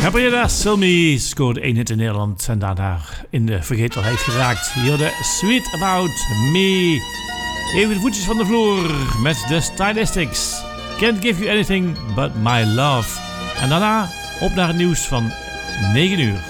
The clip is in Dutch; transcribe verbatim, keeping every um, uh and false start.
Gabriella Cilmi scoorde één hit in Nederland en daarna in de vergetelheid geraakt. Hier de Sweet About Me. Even de voetjes van de vloer met de Stylistics. Can't Give You Anything But My Love. En daarna op naar het nieuws van negen uur.